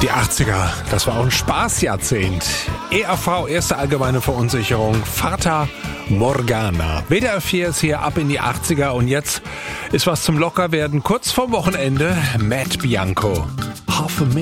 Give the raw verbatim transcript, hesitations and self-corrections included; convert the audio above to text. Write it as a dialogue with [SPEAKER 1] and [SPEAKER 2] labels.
[SPEAKER 1] Die achtziger, das war auch ein Spaßjahrzehnt. E R V, erste allgemeine Verunsicherung, Fata Morgana. W D R vier ist hier ab in die achtziger und jetzt ist was zum Lockerwerden. Kurz vorm Wochenende, Matt Bianco. Half a minute.